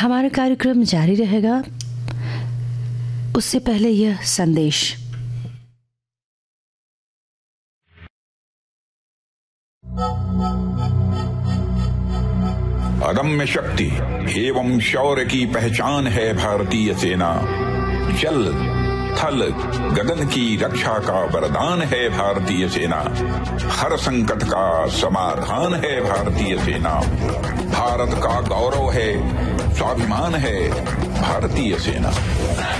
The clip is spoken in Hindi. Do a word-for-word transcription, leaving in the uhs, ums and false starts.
हमारा कार्यक्रम जारी रहेगा, उससे पहले यह संदेश। अदम्य शक्ति एवं शौर्य की पहचान है भारतीय सेना। जल थल गगन की रक्षा का वरदान है भारतीय सेना। हर संकट का समाधान है भारतीय सेना। भारत का गौरव है, स्वाभिमान है भारतीय सेना।